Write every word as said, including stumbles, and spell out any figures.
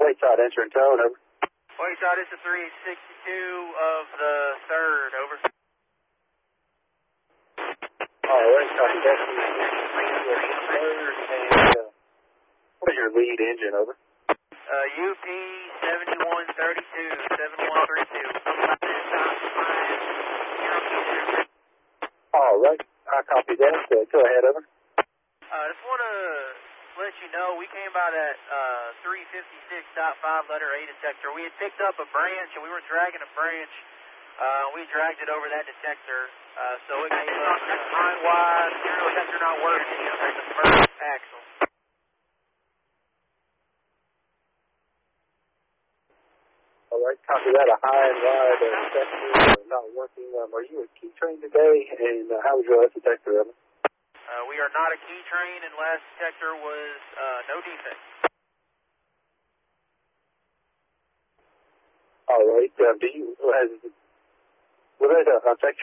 Wayside answering tone, over. Wayside, it's a three sixty-two of the third, over. All right, copy that. Third, and uh, what is your lead engine, over? Uh, U P seventy-one thirty-two, seven one three two. All right, I copy that. Uh, go ahead, over. I uh, just want to let you know, we came by that uh, three fifty-six point five letter A detector. We had picked up a branch, and we were dragging a branch. Uh, we dragged it over that detector, uh, so it came up nine wide, zero detector not working, you know, the first axle. All right, copy that. A high and wide uh, detector not working. Um, are you a key train today, and uh, how was your last detector, over? Uh, we are not a key train, and last detector was uh, no defect. All right. Uh, do you, has, will that uh, affect